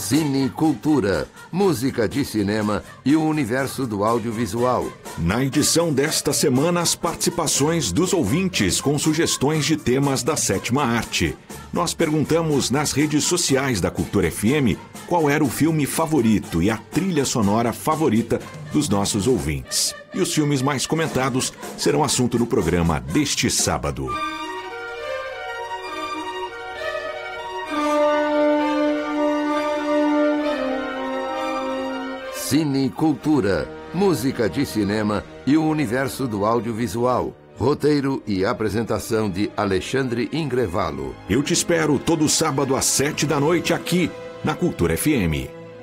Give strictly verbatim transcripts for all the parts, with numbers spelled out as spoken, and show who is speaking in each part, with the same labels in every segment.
Speaker 1: Cine e Cultura, música de cinema e o universo do audiovisual.
Speaker 2: Na edição desta semana, as participações dos ouvintes com sugestões de temas da sétima arte. Nós perguntamos nas redes sociais da Cultura F M qual era o filme favorito e a trilha sonora favorita dos nossos ouvintes. E os filmes mais comentados serão assunto do programa deste sábado.
Speaker 1: Cine e Cultura, música de cinema e o universo do audiovisual. Roteiro e apresentação de Alexandre Ingrevalo.
Speaker 2: Eu te espero todo sábado às sete da noite aqui na Cultura F M.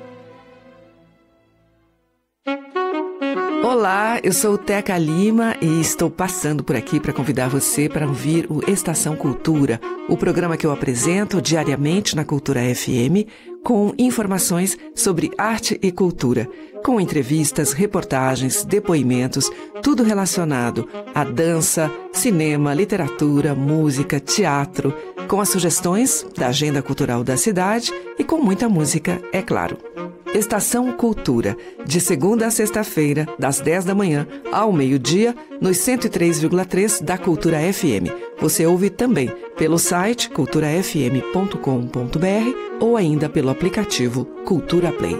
Speaker 3: Olá, eu sou Teca Lima e estou passando por aqui para convidar você para ouvir o Estação Cultura, o programa que eu apresento diariamente na Cultura F M, com informações sobre arte e cultura, com entrevistas, reportagens, depoimentos, tudo relacionado à dança, cinema, literatura, música, teatro, com as sugestões da agenda cultural da cidade e com muita música, é claro. Estação Cultura, de segunda a sexta-feira, das dez da manhã ao meio-dia, nos cento e três vírgula três da Cultura F M. Você ouve também pelo site cultura f m ponto com ponto b r ou ainda pelo aplicativo Cultura Play.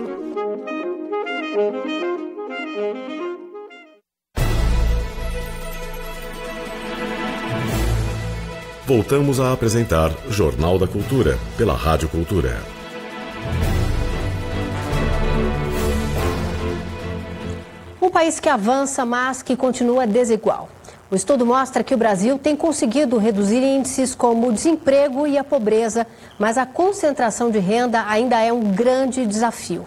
Speaker 4: Voltamos a apresentar Jornal da Cultura, pela Rádio Cultura.
Speaker 5: Um país que avança, mas que continua desigual. O estudo mostra que o Brasil tem conseguido reduzir índices como o desemprego e a pobreza, mas a concentração de renda ainda é um grande desafio.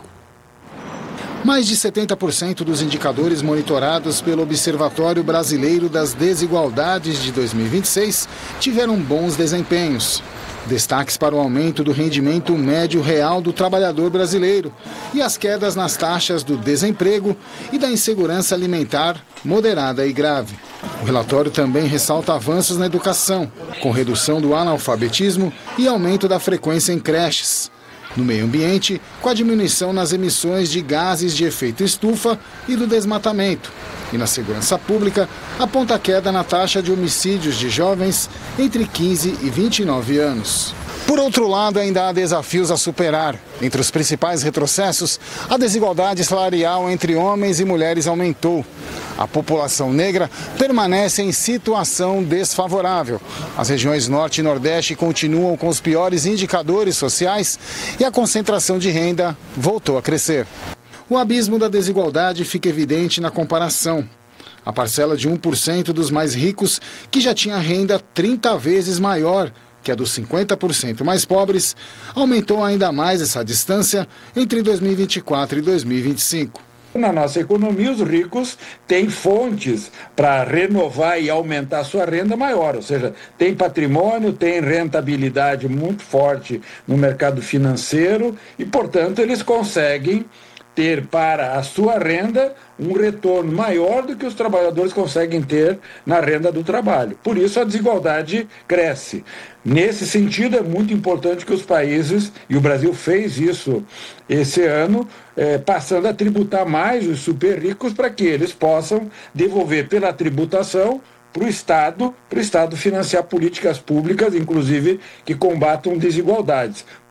Speaker 6: Mais de setenta por cento dos indicadores monitorados pelo Observatório Brasileiro das Desigualdades de dois mil e vinte e seis tiveram bons desempenhos. Destaques para o aumento do rendimento médio real do trabalhador brasileiro e as quedas nas taxas do desemprego e da insegurança alimentar moderada e grave. O relatório também ressalta avanços na educação, com redução do analfabetismo e aumento da frequência em creches. No meio ambiente, com a diminuição nas emissões de gases de efeito estufa e do desmatamento. E na segurança pública, aponta a queda na taxa de homicídios de jovens entre quinze e vinte e nove anos. Por outro lado, ainda há desafios a superar. Entre os principais retrocessos, a desigualdade salarial entre homens e mulheres aumentou. A população negra permanece em situação desfavorável. As regiões Norte e Nordeste continuam com os piores indicadores sociais e a concentração de renda voltou a crescer. O abismo da desigualdade fica evidente na comparação. A parcela de um por cento dos mais ricos, que já tinha renda trinta vezes maior que a dos cinquenta por cento mais pobres, aumentou ainda mais essa distância entre dois mil e vinte e quatro e dois mil e vinte e cinco.
Speaker 7: Na nossa economia, os ricos têm fontes para renovar e aumentar sua renda maior, ou seja, tem patrimônio, tem rentabilidade muito forte no mercado financeiro e, portanto, eles conseguem ter para a sua renda um retorno maior do que os trabalhadores conseguem ter na renda do trabalho. Por isso a desigualdade cresce. Nesse sentido, é muito importante que os países, e o Brasil fez isso esse ano, eh, passando a tributar mais os super ricos para que eles possam devolver pela tributação para o Estado, para o Estado financiar políticas públicas, inclusive, que combatam desigualdades.